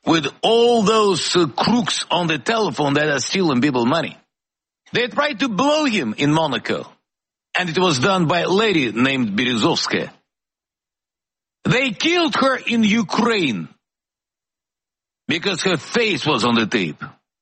with all those crooks on the telephone that are stealing people money. They tried to blow him in Monaco, and it was done by a lady named Berezovskaya. They killed her in Ukraine because her face was on the tape.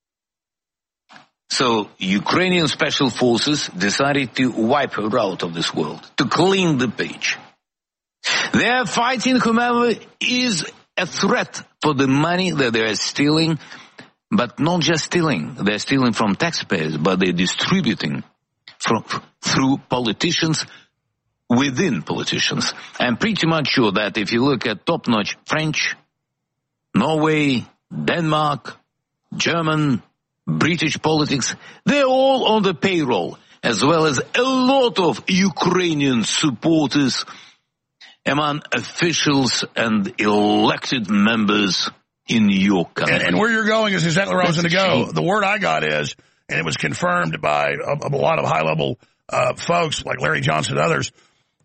So Ukrainian special forces decided to wipe her out of this world, to clean the page. They are fighting whomever is a threat for the money that they are stealing, but not just stealing. They're stealing from taxpayers, but they're distributing through politicians within politicians. I'm pretty much sure that if you look at top-notch French, Norway, Denmark, German, British politics, they're all on the payroll, as well as a lot of Ukrainian supporters among officials and elected members in your country. And where you're going is exactly where I was going to go. The word I got is, and it was confirmed by a lot of high-level folks like Larry Johnson and others,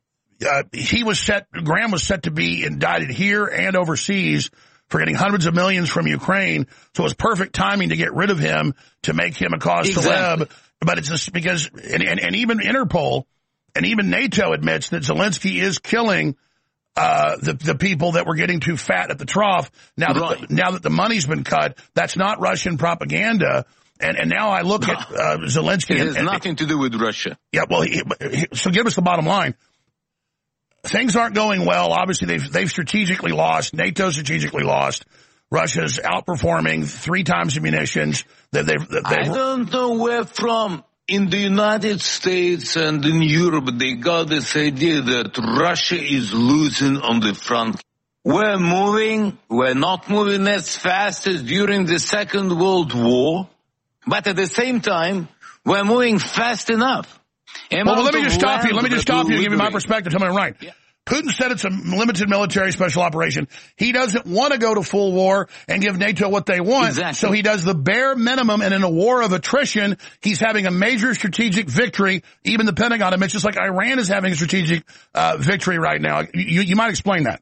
Graham was set to be indicted here and overseas for getting hundreds of millions from Ukraine. So it was perfect timing to get rid of him, to make him a cause celeb. But it's just because, and even Interpol and even NATO admits that Zelensky is killing the people that were getting too fat at the trough. Now that the money's been cut, that's not Russian propaganda. And now I look at Zelensky. It has nothing to do with Russia. Yeah, well, so give us the bottom line. Things aren't going well. Obviously, they've strategically lost. NATO strategically lost. Russia's outperforming 3 times the munitions. I don't know where from. In the United States and in Europe, they got this idea that Russia is losing on the front. We're not moving as fast as during the Second World War, but at the same time, we're moving fast enough. Well, let me just stop you. And give you my perspective. Tell me I'm right. Yeah. Putin said it's a limited military special operation. He doesn't want to go to full war and give NATO what they want. Exactly. So he does the bare minimum, and in a war of attrition, he's having a major strategic victory. Even the Pentagon admits, just like Iran is having a strategic victory right now. You might explain that.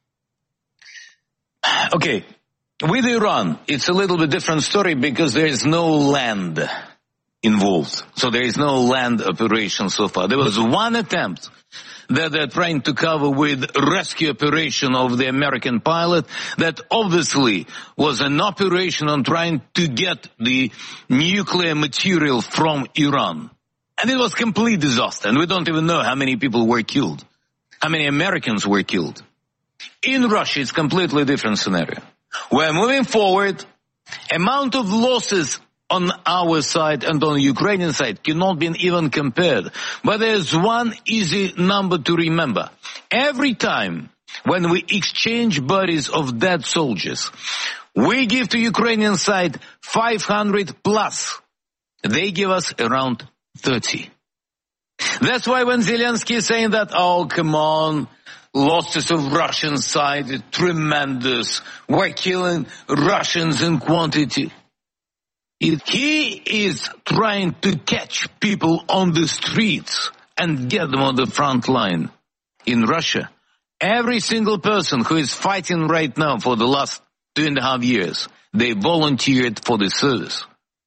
Okay. With Iran, it's a little bit different story because there is no land involved. So there is no land operation so far. There was one attempt that they're trying to cover with rescue operation of the American pilot that obviously was an operation on trying to get the nuclear material from Iran. And it was complete disaster. And we don't even know how many people were killed, how many Americans were killed. In Russia, it's completely different scenario. We're moving forward. Amount of losses on our side and on the Ukrainian side cannot be even compared. But there's one easy number to remember. Every time when we exchange bodies of dead soldiers, we give to Ukrainian side 500 plus. They give us around 30. That's why when Zelensky is saying that, oh, come on, losses of Russian side are tremendous. We're killing Russians in quantity. He is trying to catch people on the streets and get them on the front line. In Russia, every single person who is fighting right now for the last 2.5 years, they volunteered for the service.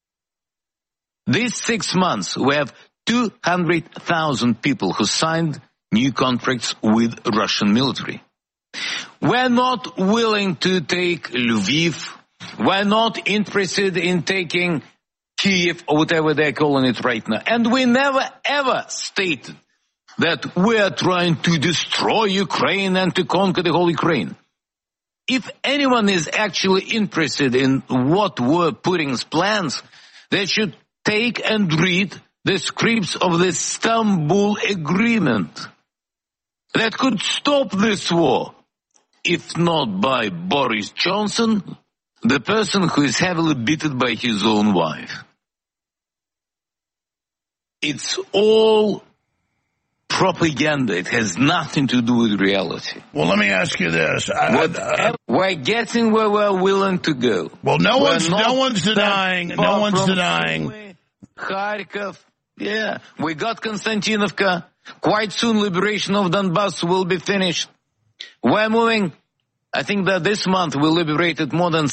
These 6 months, we have 200,000 people who signed new contracts with Russian military. We're not willing to take Lviv. We're not interested in taking Kiev or whatever they're calling it right now. And we never ever stated that we are trying to destroy Ukraine and to conquer the whole Ukraine. If anyone is actually interested in what were Putin's plans, they should take and read the scripts of the Istanbul Agreement that could stop this war, if not by Boris Johnson, the person who is heavily beaten by his own wife. It's all propaganda. It has nothing to do with reality. Well, let me ask you this. We're getting where we're willing to go. Well, no one's denying. Kharkov, yeah. We got Konstantinovka. Quite soon liberation of Donbass will be finished. We're moving. I think that this month we liberated more than